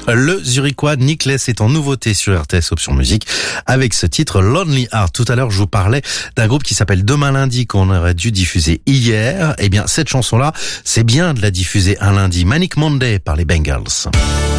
Le Zurichois Niklas est en nouveauté sur RTS Option Musique avec ce titre Lonely Heart. Tout à l'heure, je vous parlais d'un groupe qui s'appelle Demain Lundi qu'on aurait dû diffuser hier. Eh bien, cette chanson-là, c'est bien de la diffuser un lundi. Manic Monday par les Bengals.